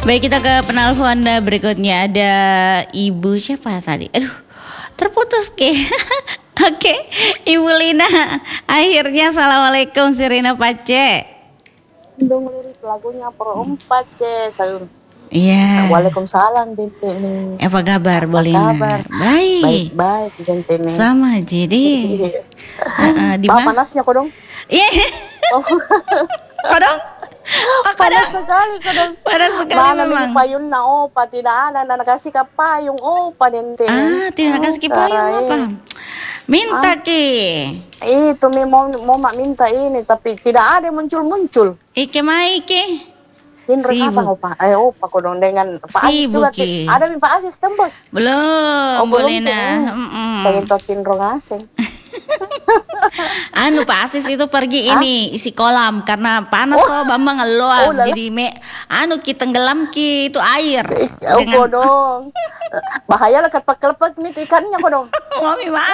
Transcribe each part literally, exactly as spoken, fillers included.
Baik, kita ke penelpon berikutnya. Ada Ibu siapa tadi? Aduh, terputus ke. Oke, Ibu Lina. Akhirnya assalamualaikum si Rina Pace. Dong lirik lagunya perempat C. Iya. Waalaikumsalam Dente nih. Apa kabar, Bu Apa Lina? kabar? Baik. Baik-baik Dente nih. Sama jadi. uh, di mana? Panasnya kodong? Iya. Oh. Kodong? Oh, panas sekali kodong. Panas sekali mana memang. Payung na opa tidak ada, nak kasih ke payung opa Dente. Ah, tidak kasih ke payung apa? Minta ah. Ki. Itu mi mau mau mak minta ini tapi tidak ada muncul-muncul. Ike mai Ki. Tinro apa opa? Eh opa kodong dengan Pak Asis juga. Ada mi Pak Asis tembus? Belum, oh, boleh belum nah. Saya itu tinro ngasih. Anu Pak Asis itu pergi ini isi kolam karena panas oh. Kok Bambang ngeluar oh, jadi me anu kita tenggelam ki itu air. Oh dengan... kodong. Bahaya lah kelepek-kelepek itu ikannya kodong. Mami mah.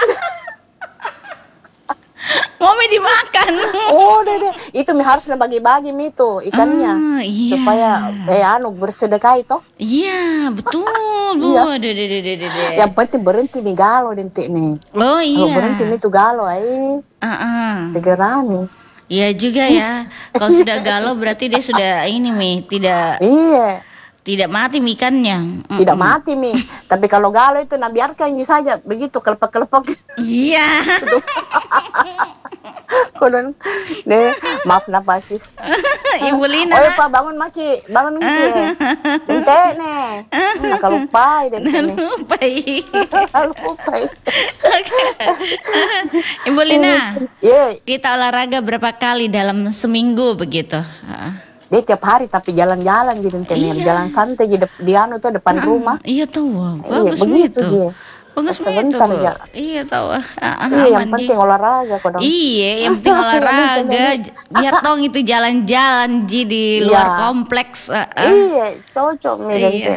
Mami dimakan. Oh deh deh itu mi harus bagi-bagi mi itu ikannya ah, iya. Supaya eh anu bersedekah itu. Iya betul Bu. Iya. Deh, deh, deh, deh, deh. Yang penting berhenti mi galo dente nih. Oh iya. Kalau berhenti mi itu galo ay. Uh-uh. Segera nih. Iya juga ya. Kalau sudah galau berarti dia sudah ini mi tidak. Iya. Tidak mati ikannya. Tidak mm-mm. mati mi. Tapi kalau galau itu nah biarkan saja begitu kelepek-kelepek. Iya. Kodon, deh maaf napa sis. Ibu Lina. Oh Pak bangun maki, bangun maki. Dente nih. Nggak lupa dente nih. Lupa. Lupa. Ibu Lina. Yeah. Kita olahraga berapa kali dalam seminggu begitu? Dia tiap hari tapi jalan-jalan gitu nih, iya. Jalan santai di, de- di anu tuh depan ah, rumah. Iya tuh, bagus iya, begitu dia. Bagus sebentar itu, ya. Iya tahu. Ah, iya, yang penting olahraga kok dong. Iya, yang penting olahraga. Biar dong itu jalan-jalan ji di luar iya. Kompleks. Uh, uh. Iya, cocok nih iya.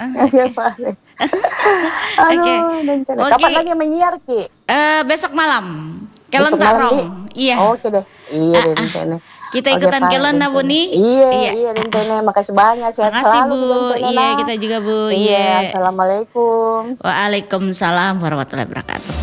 Oke. Okay. Kapan lagi menyiar Ki? Uh, besok malam. Kelen tarong. Iya. Oke deh. Iya deh Dentene. Kita ikutan okay, kelen na Bu nih. Iya, iya, iya Dentene. Makasih banyak sehat Makasih, selalu Bu. Iya, kita juga Bu. Iya, assalamualaikum. Waalaikumsalam warahmatullahi wabarakatuh.